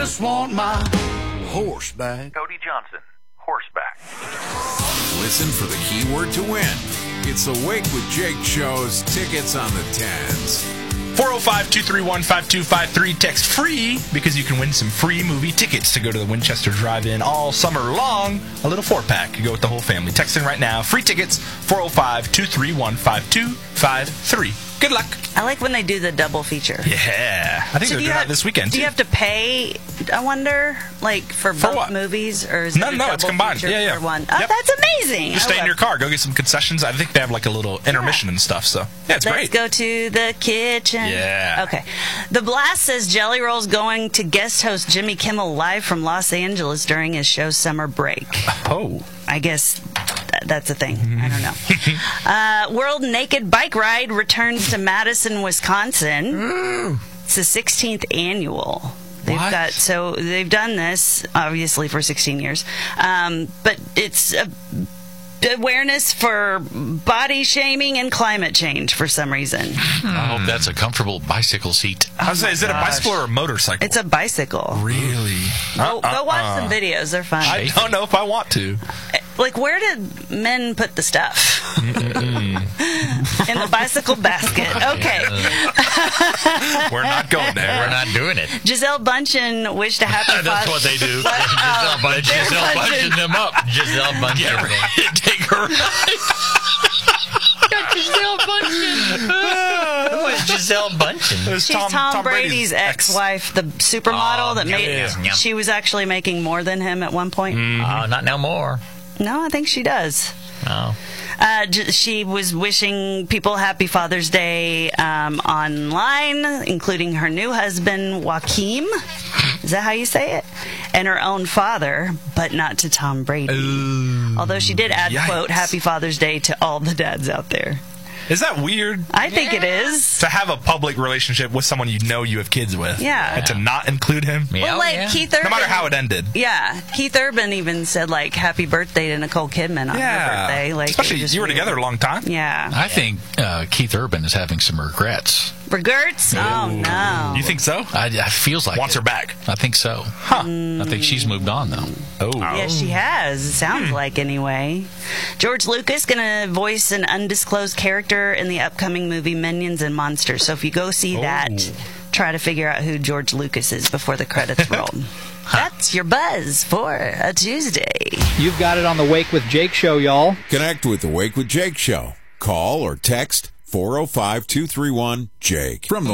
just want my horse back. Cody Johnson, horseback. Listen for the keyword to win. It's the Wake with Jake show's tickets on the 10s. 405-231-5253. Text free because you can win some free movie tickets to go to the Winchester Drive-In all summer long. A little 4-pack. You go with the whole family. Text in right now. Free tickets, 405-231-5253. Good luck. I like when they do the double feature. Yeah. I think they're doing that this weekend, Do you have to pay, I wonder, like, for both what? movies? Or is it a No, it's combined. feature Yeah. for one? Oh, Yep. that's amazing. Just stay in your car. Go get some concessions. I think they have like a little intermission and stuff. So, yeah, it's Let's great. go to the kitchen. Yeah. Okay. The Blast says Jelly Roll's going to guest host Jimmy Kimmel live from Los Angeles during his show's summer break. Oh. I guess that's a thing. I don't know. World Naked Bike Ride returns to Madison, Wisconsin. It's the 16th annual. They've done this obviously for 16 years, but it's awareness for body shaming and climate change for some reason. I hope that's a comfortable bicycle seat. I was saying, is it a bicycle or a motorcycle? It's a bicycle. Really? Go watch some videos. They're fun. I don't know if I want to. Like, where did men put the stuff? In the bicycle basket. Okay. We're not going there. We're not doing it. Giselle Bundchen wished a happy That's what they do. Giselle bunching them up. Giselle bunching them. Take her Giselle Bundchen. Who is Giselle Bundchen? She's Tom Brady's ex-wife, the supermodel that made. yeah. She was actually making more than him at one point. Not no more. No, I think she does. No. She was wishing people happy Father's Day online, including her new husband, Joaquim. Is that how you say it? And her own father, but not to Tom Brady. Although she did add, quote, Happy Father's Day to all the dads out there. Is that weird? I think it is. To have a public relationship with someone you know you have kids with. Yeah. And to not include him. Well, Keith Urban. No matter how it ended. Yeah. Keith Urban even said, like, happy birthday to Nicole Kidman on her birthday. Like, especially you were together a long time. Yeah. I think Keith Urban is having some regrets. Regrets? Oh, no. You think so? It feels like Wants her back. I think so. Huh. I think she's moved on, though. Oh. Yeah, she has. It sounds like, anyway. George Lucas going to voice an undisclosed character in the upcoming movie Minions and Monsters. So if you go see that, try to figure out who George Lucas is before the credits roll. That's your buzz for a Tuesday. You've got it on the Wake with Jake show, y'all. Connect with the Wake with Jake show. Call or text 405-231-JAKE. From the